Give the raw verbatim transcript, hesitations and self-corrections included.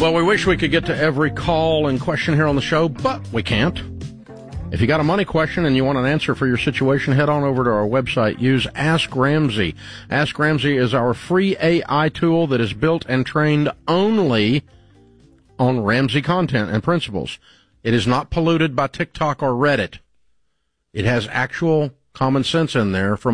Well, we wish we could get to every call and question here on the show, but we can't. If you got a money question and you want an answer for your situation, head on over to our website. Use Ask Ramsey. Ask Ramsey is our free A I tool that is built and trained only on Ramsey content and principles. It is not polluted by TikTok or Reddit. It has actual common sense in there from